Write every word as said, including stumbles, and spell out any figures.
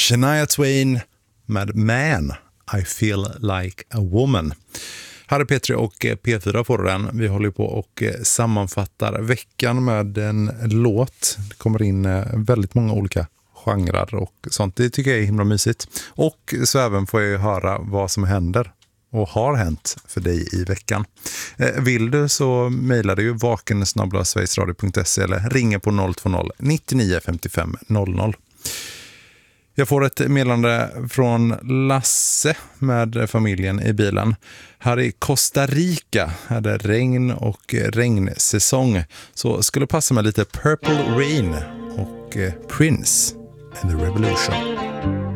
Shania Twain med Man, I feel like a woman. Här är Petri och P fyra på den. Vi håller på och sammanfattar veckan med en låt. Det kommer in väldigt många olika genrer och sånt. Det tycker jag är himla mysigt. Och så även får jag höra vad som händer och har hänt för dig i veckan. Vill du så mejlar du vaken snabel-a sverigesradio punkt se eller ringer på noll två noll nittionio femtiofem noll noll. Jag får ett meddelande från Lasse med familjen i bilen. Här i Costa Rica är det regn och regnsäsong. Så skulle passa med lite Purple Rain och Prince and the Revolution.